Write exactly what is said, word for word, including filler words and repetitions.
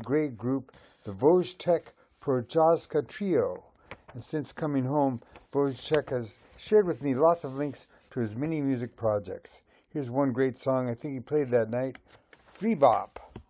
great group, the Wojtek Prochaska Trio. And since coming home, Wojtek has shared with me lots of links to his many music projects. Here's one great song I think he played that night, Flea Bop.